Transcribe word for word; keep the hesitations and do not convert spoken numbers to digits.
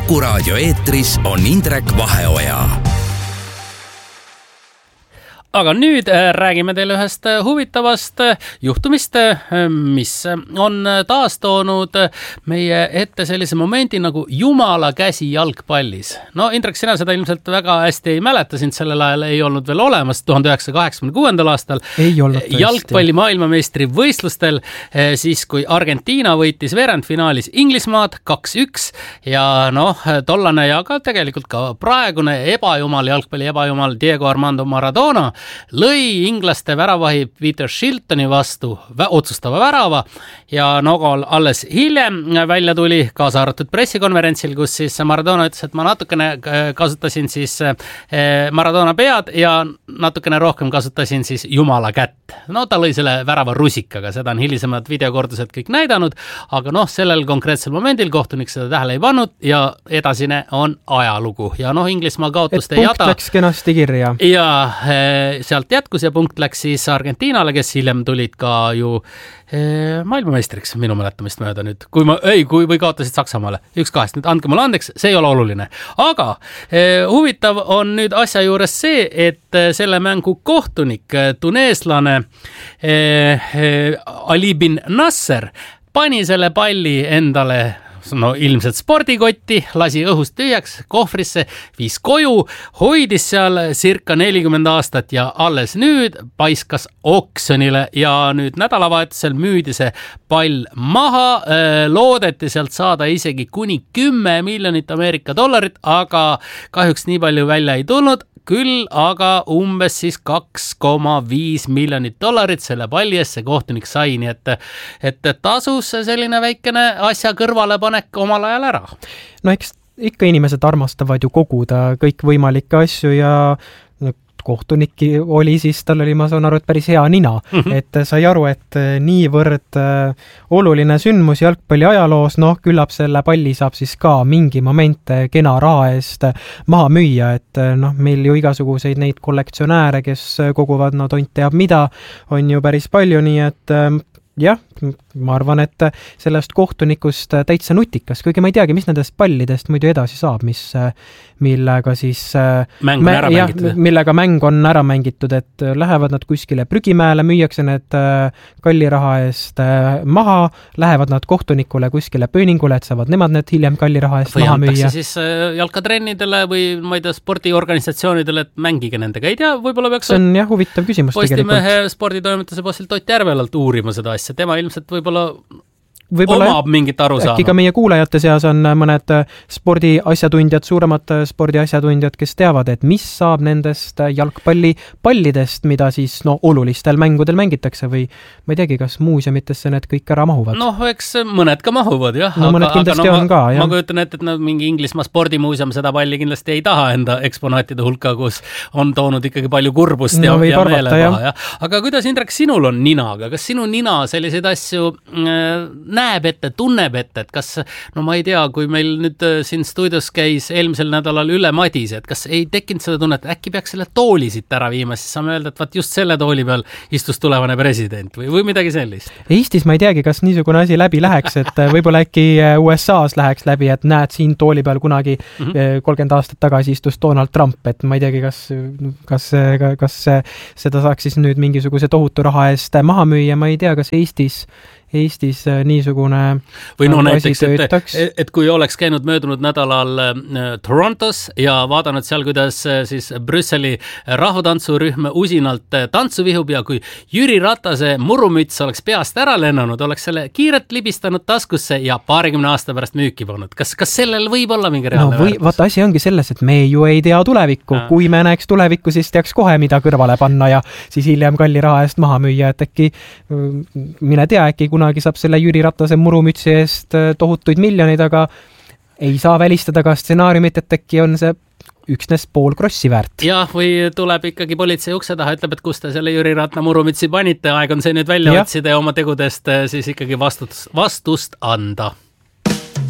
Kuku raadio eetris on Indrek Vaheoja. Aga nüüd räägime teile ühest huvitavast juhtumist, mis on taas toonud meie ette sellise momendi nagu Jumala käsi jalgpallis. No Indrek, sina seda ilmselt väga hästi ei mäleta, sind sellel ajal ei olnud veel olemas tuhande üheksasaja kaheksakümne kuuendal aastal. Ei olnud tõesti. Jalgpalli maailmameistri võistlustel, siis kui Argentiina võitis veerandfinaalis Inglismaad kaks üks ja noh, tollane ja ka tegelikult ka praegune ebajumal, jalgpalli ebajumal Diego Armando Maradona lõi inglaste väravahi Peter Shiltoni vastu vä- otsustava värava ja nagu alles hiljem välja tuli kaasa arvatud pressikonverentsil, kus siis Maradona ütles, et ma natukene kasutasin siis Maradona pead ja natukene rohkem kasutasin siis Jumala kätt. No ta lõi selle värava rusikaga, seda on hilisemad videokordused kõik näidanud, aga noh, sellel konkreetsel momendil kohtunik seda tähele ei pannud ja edasine on ajalugu. Ja noh, Inglismaa kaotust ei jada. Et punkt läks kenasti kirja. Ja sealt jätkus ja punkt läks siis Argentiinale, kes hiljem tulid ka ju eh, maailmameistriks minu mäletamist mööda nüüd. Kui ma, ei, kui või kaotasid Saksamaale. Üks kahest, nüüd andke mulle andeks, see ei ole oluline. Aga eh, huvitav on nüüd asja juures see, et selle mängu kohtunik, tuneeslane eh, eh, Ali bin Nasser pani selle palli endale no ilmselt spordikotti, lasi õhust tühjaks kohvrisse, viis koju, hoidis seal circa nelikümmend aastat ja alles nüüd paiskas oksjonile ja nüüd nädalavahetusel müüdi see pall maha, loodeti sealt saada isegi kuni kümme miljonit Ameerika dollarit, aga kahjuks nii palju välja ei tulnud. Küll aga umbes siis kaks koma viis miljonit dollarit selle palli eest see kohtunik sai, nii et, et tasus selline väikene asja kõrvalepanek omal ajal ära. No eks ikka inimesed armastavad ju koguda kõik võimalikke asju ja kohtuniki oli siis, tal oli, ma saan aru, et päris hea nina, mm-hmm. et sai aru, et niivõrd oluline sündmus jalgpalli ajaloos, noh, küllap selle palli saab siis ka mingi moment kena raha eest maha müüa, et noh, meil ju igasuguseid neid kollektsionääre, kes koguvad, no tont teab mida, on ju päris palju, nii et jah, ma arvan, et sellest kohtunikust täitsa nutikas, kuigi ma ei teagi, mis nendest pallidest muidu edasi saab, mis, millega siis mäng on ära jah, mängitud. millega mäng on ära mängitud, et lähevad nad kuskile prügimäele, müüakse need kalli raha eest maha, lähevad nad kohtunikule kuskile pööningule, et saavad nemad need hiljem kalli raha eest või maha müüa. Või antakse siis jalkatrennidele või ma ei tea, spordiorganisatsioonidele, et mängige nendega. Ei tea, võib-olla peaks see on jah, huvitav küsimus Postimehe tegelikult. sporditoimetuse bossil Ott Järvelalt uurima seda asja. Tema ilmselt võib-olla Võib-olla omab mingit aru saama. Äkki ka meie kuulajate seas on mõned spordi asjatundjad, suuremad spordi asjatundjad, kes teavad, et mis saab nendest jalgpalli pallidest, mida siis no, olulistel mängudel mängitakse või ma ei teagi, kas muuseumitesse need kõik ära mahuvad? Noh, eks mõned ka mahuvad, jah. No mõned kindlasti aga, on ka, jah. Ma kujutan ette, et no, mingi Inglismaa spordimuuseum seda palli kindlasti ei taha enda eksponaatide hulka, kus on toonud ikkagi palju kurbust ja, no, ja arvata, meelepaha. Ja. Aga kuidas, Indrek, sinul on ninaga? Kas sinu nina selliseid asju äh, näeb ette, tunneb ette, et kas, no ma ei tea, kui meil nüüd siin stuudios käis eelmisel nädalal Ülle Madis, et kas ei tekkinud seda tunnet, et äkki peaks selle tooli siit ära viima, siis saame öelda, et vaat just selle tooli peal istus tulevane president või, või midagi sellist. Eestis ma ei teagi, kas niisugune asi läbi läheks, et võib-olla äkki U S A-s läheks läbi, et näed siin tooli peal kunagi mm-hmm. kolmkümmend aastat tagasi istus Donald Trump, et ma ei teagi, kas, kas, kas seda saaks siis nüüd mingisuguse tohutu raha eest maha müüa, ma ei tea, kas Eestis Eestis niisugune või no näiteks, et, et kui oleks käinud möödunud nädalal Torontos ja vaadanud seal, kuidas siis Brüsseli rahvatantsurühm usinalt tantsu vihub ja kui Jüri Ratase murumüts oleks peast ära lennanud, oleks selle kiirelt libistanud taskusse ja paarikümne aasta pärast müüki pannud. Kas, kas sellel võib olla mingi reaalne no, või, vaata, asi ongi selles, et me ju ei tea tulevikku. Ja. Kui me näeks tulevikku, siis teaks kohe, mida kõrvale panna ja siis hiljem kalli raha eest maha müüa, et äkki mine tea, äkki kunagi saab selle Jüri Ratase murumütsi eest tohutuid miljoneid, aga ei saa välistada ka stsenaariumit, et äkki on see üksnes pool krossi väärt. Jah, või tuleb ikkagi politsei ukse taha, ütleb, et kus te selle Jüri Ratna murumütsi panite, aeg on see nüüd välja ja. otsida ja oma tegudest siis ikkagi vastust, vastust anda.